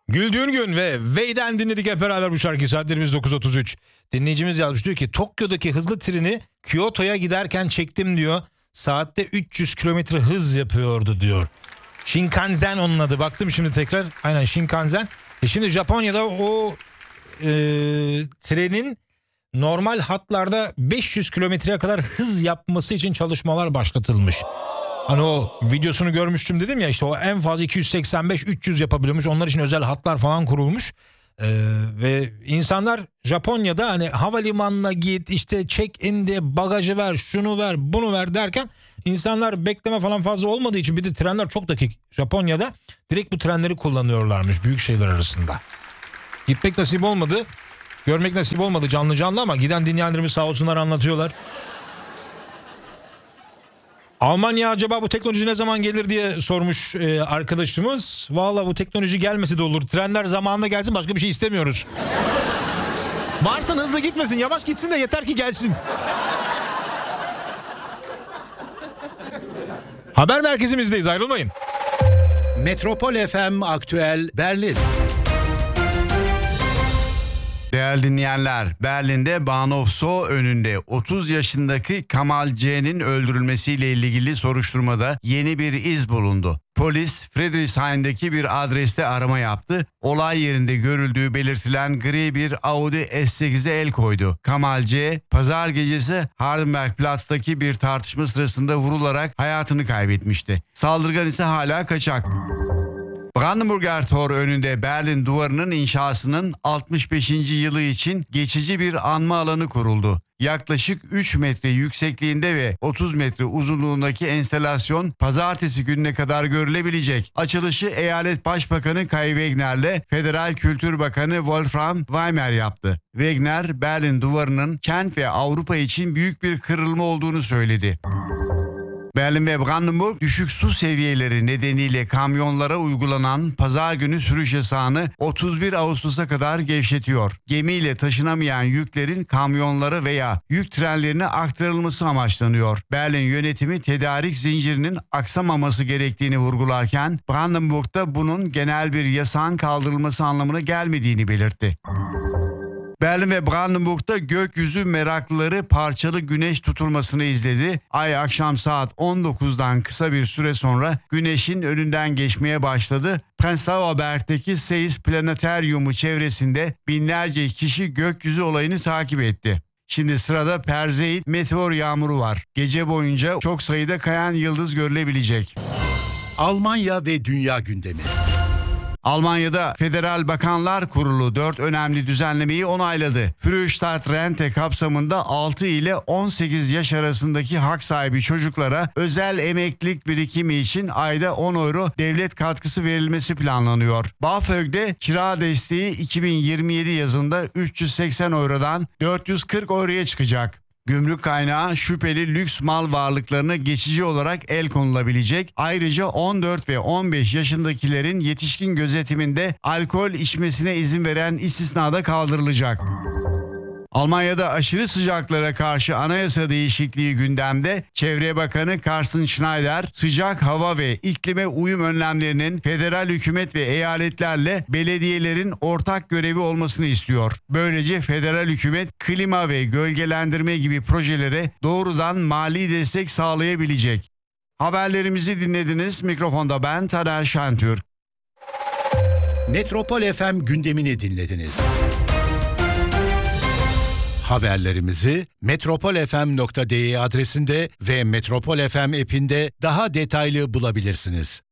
Güldüğün gün ve Vey'den dinledik hep beraber bu şarkıyı. Saatlerimiz 9.33. Dinleyicimiz yazmış, diyor ki Tokyo'daki hızlı treni Kyoto'ya giderken çektim diyor. Saatte 300 kilometre hız yapıyordu diyor. Shinkansen onun adı. Baktım şimdi tekrar. Aynen Shinkansen. Şimdi Japonya'da o trenin normal hatlarda 500 kilometreye kadar hız yapması için çalışmalar başlatılmış. Hani o videosunu görmüştüm dedim ya, işte o en fazla 285-300 yapabiliyormuş. Onlar için özel hatlar falan kurulmuş. Ve insanlar Japonya'da hani havalimanına git, işte check-in de bagajı ver, şunu ver, bunu ver derken insanlar bekleme falan fazla olmadığı için, bir de trenler çok dakik Japonya'da, direkt bu trenleri kullanıyorlarmış büyük şehirler arasında. Gitmek nasip olmadı, görmek nasip olmadı canlı ama giden dinleyenlerimiz sağ olsunlar anlatıyorlar. Almanya acaba bu teknoloji ne zaman gelir diye sormuş arkadaşımız. Vallahi bu teknoloji gelmesi de olur. Trenler zamanında gelsin, başka bir şey istemiyoruz. Varsa hızlı gitmesin, yavaş gitsin de yeter ki gelsin. Haber merkezimizdeyiz, ayrılmayın. Metropol FM Aktüel Berlin. Değerli dinleyenler, Berlin'de Bahnhof önünde 30 yaşındaki Kamal C'nin öldürülmesiyle ilgili soruşturmada yeni bir iz bulundu. Polis, Friedrichshain'deki bir adreste arama yaptı. Olay yerinde görüldüğü belirtilen gri bir Audi S8'e el koydu. Kamal C, pazar gecesi Hardenbergplatz'taki bir tartışma sırasında vurularak hayatını kaybetmişti. Saldırgan ise hala kaçak. Brandenburger Tor önünde Berlin Duvarı'nın inşasının 65. yılı için geçici bir anma alanı kuruldu. Yaklaşık 3 metre yüksekliğinde ve 30 metre uzunluğundaki enstalasyon pazartesi gününe kadar görülebilecek. Açılışı Eyalet Başbakanı Kai Wegner'le Federal Kültür Bakanı Wolfram Weimer yaptı. Wegner, Berlin Duvarı'nın kent ve Avrupa için büyük bir kırılma olduğunu söyledi. Berlin ve Brandenburg düşük su seviyeleri nedeniyle kamyonlara uygulanan pazar günü sürüş yasağını 31 Ağustos'a kadar gevşetiyor. Gemiyle taşınamayan yüklerin kamyonlara veya yük trenlerine aktarılması amaçlanıyor. Berlin yönetimi tedarik zincirinin aksamaması gerektiğini vurgularken Brandenburg'da bunun genel bir yasağın kaldırılması anlamına gelmediğini belirtti. Berlin ve Brandenburg'da gökyüzü meraklıları parçalı güneş tutulmasını izledi. Ay akşam saat 19'dan kısa bir süre sonra güneşin önünden geçmeye başladı. Prenzlauer Berg'deki Seyis Planetaryumu çevresinde binlerce kişi gökyüzü olayını takip etti. Şimdi sırada Perseid meteor yağmuru var. Gece boyunca çok sayıda kayan yıldız görülebilecek. Almanya ve dünya gündemi. Almanya'da Federal Bakanlar Kurulu 4 önemli düzenlemeyi onayladı. Frühstart-Rente kapsamında 6 ile 18 yaş arasındaki hak sahibi çocuklara özel emeklilik birikimi için ayda 10 euro devlet katkısı verilmesi planlanıyor. BAföG'de kira desteği 2027 yazında 380 eurodan 440 euroya çıkacak. Gümrük kaynağı şüpheli lüks mal varlıklarına geçici olarak el konulabilecek. Ayrıca 14 ve 15 yaşındakilerin yetişkin gözetiminde alkol içmesine izin veren istisnada kaldırılacak. Almanya'da aşırı sıcaklara karşı anayasa değişikliği gündemde. Çevre Bakanı Carsten Schneider, sıcak hava ve iklime uyum önlemlerinin federal hükümet ve eyaletlerle belediyelerin ortak görevi olmasını istiyor. Böylece federal hükümet klima ve gölgelendirme gibi projelere doğrudan mali destek sağlayabilecek. Haberlerimizi dinlediniz. Mikrofonda ben Taner Şentürk. Metropol FM gündemini dinlediniz. Haberlerimizi metropolfm.de adresinde ve Metropol FM app'inde daha detaylı bulabilirsiniz.